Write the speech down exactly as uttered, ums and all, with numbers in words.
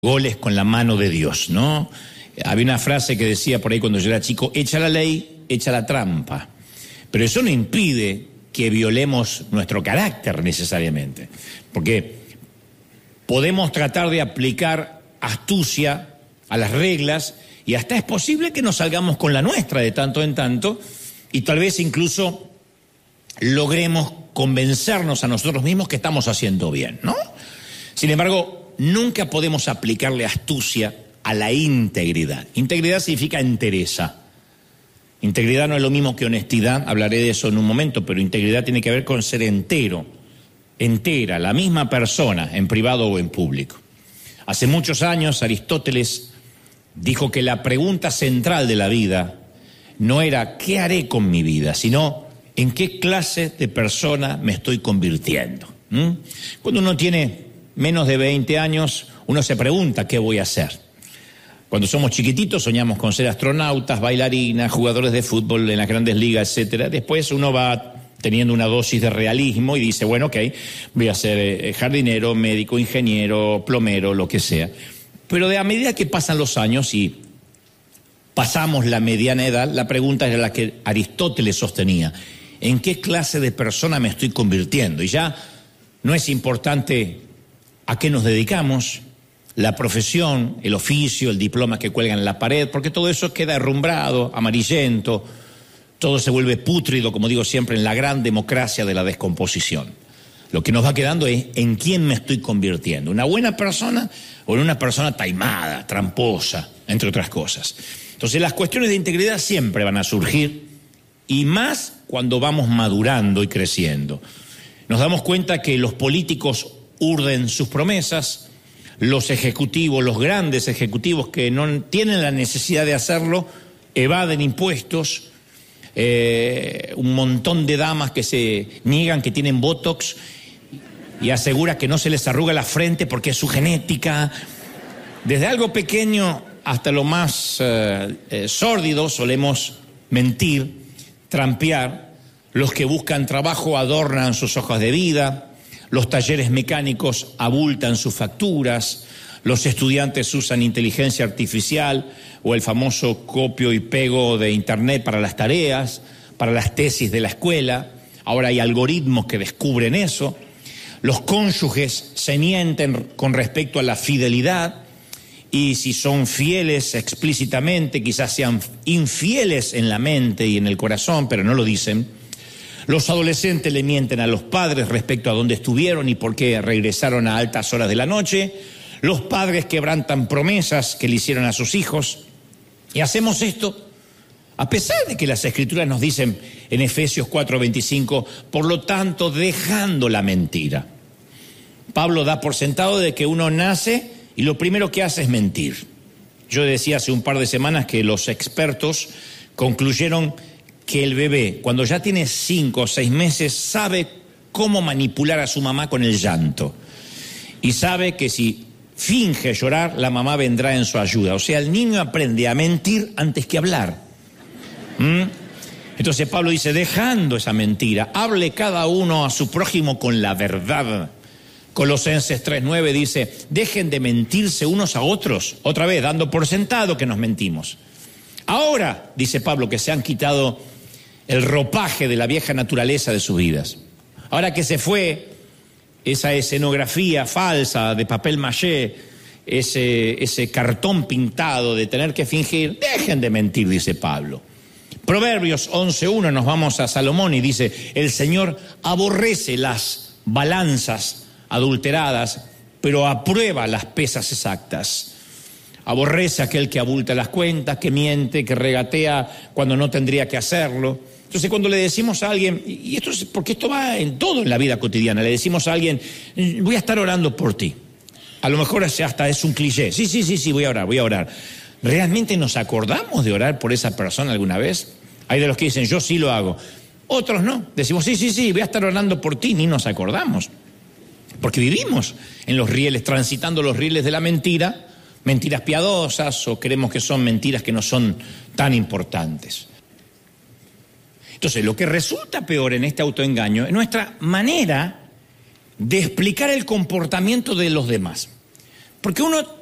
goles con la mano de Dios, ¿no? Había una frase que decía por ahí cuando yo era chico: echa la ley, echa la trampa. Pero eso no impide que violemos nuestro carácter necesariamente, porque podemos tratar de aplicar astucia a las reglas y hasta es posible que nos salgamos con la nuestra de tanto en tanto y tal vez incluso logremos convencernos a nosotros mismos que estamos haciendo bien, ¿no? Sin embargo, nunca podemos aplicarle astucia a la integridad. Integridad significa entereza. Integridad no es lo mismo que honestidad, hablaré de eso en un momento, pero integridad tiene que ver con ser entero, entera, la misma persona, en privado o en público. Hace muchos años Aristóteles dijo que la pregunta central de la vida no era ¿qué haré con mi vida?, sino ¿en qué clase de persona me estoy convirtiendo? ¿Mm? Cuando uno tiene menos de veinte años, uno se pregunta ¿qué voy a hacer? Cuando somos chiquititos soñamos con ser astronautas, bailarinas, jugadores de fútbol en las grandes ligas, etcétera. Después uno va teniendo una dosis de realismo y dice, bueno, ok, voy a ser jardinero, médico, ingeniero, plomero, lo que sea. Pero de a medida que pasan los años y pasamos la mediana edad, la pregunta era la que Aristóteles sostenía: ¿en qué clase de persona me estoy convirtiendo? Y ya no es importante a qué nos dedicamos, la profesión, el oficio, el diploma que cuelgan en la pared, porque todo eso queda herrumbrado, amarillento, todo se vuelve pútrido, como digo siempre, en la gran democracia de la descomposición. Lo que nos va quedando es en quién me estoy convirtiendo, ¿una buena persona o en una persona taimada, tramposa, entre otras cosas? Entonces las cuestiones de integridad siempre van a surgir, y más cuando vamos madurando y creciendo. Nos damos cuenta que los políticos urden sus promesas, los ejecutivos, los grandes ejecutivos que no tienen la necesidad de hacerlo, evaden impuestos, eh, un montón de damas que se niegan que tienen botox y aseguran que no se les arruga la frente porque es su genética. Desde algo pequeño hasta lo más eh, eh, sórdido solemos mentir, trampear. Los que buscan trabajo adornan sus hojas de vida. Los talleres mecánicos abultan sus facturas, los estudiantes usan inteligencia artificial o el famoso copio y pego de internet para las tareas, para las tesis de la escuela. Ahora hay algoritmos que descubren eso. Los cónyuges se mienten con respecto a la fidelidad y si son fieles explícitamente, quizás sean infieles en la mente y en el corazón, pero no lo dicen. Los adolescentes le mienten a los padres respecto a dónde estuvieron y por qué regresaron a altas horas de la noche. Los padres quebrantan promesas que le hicieron a sus hijos. Y hacemos esto a pesar de que las Escrituras nos dicen en Efesios cuatro veinticinco, por lo tanto, dejando la mentira. Pablo da por sentado de que uno nace y lo primero que hace es mentir. Yo decía hace un par de semanas que los expertos concluyeron que el bebé, cuando ya tiene cinco o seis meses, sabe cómo manipular a su mamá con el llanto. Y sabe que si finge llorar, la mamá vendrá en su ayuda. O sea, el niño aprende a mentir antes que hablar. ¿Mm? Entonces Pablo dice, dejando esa mentira, hable cada uno a su prójimo con la verdad. Colosenses tres nueve dice, dejen de mentirse unos a otros, otra vez, dando por sentado que nos mentimos. Ahora, dice Pablo, que se han quitado el ropaje de la vieja naturaleza de sus vidas. Ahora que se fue esa escenografía falsa de papel maché, ese, ese cartón pintado de tener que fingir, dejen de mentir, dice Pablo. Proverbios once uno, nos vamos a Salomón y dice, el Señor aborrece las balanzas adulteradas, pero aprueba las pesas exactas. Aborrece a aquel que abulta las cuentas, que miente, que regatea cuando no tendría que hacerlo. Entonces cuando le decimos a alguien, y esto es porque esto va en todo en la vida cotidiana, le decimos a alguien, voy a estar orando por ti. A lo mejor hasta es un cliché, sí, sí, sí, sí, voy a orar, voy a orar. ¿Realmente nos acordamos de orar por esa persona alguna vez? Hay de los que dicen, yo sí lo hago. Otros no, decimos, sí, sí, sí, voy a estar orando por ti, ni nos acordamos. Porque vivimos en los rieles, transitando los rieles de la mentira, mentiras piadosas o creemos que son mentiras que no son tan importantes. Entonces, lo que resulta peor en este autoengaño es nuestra manera de explicar el comportamiento de los demás. Porque uno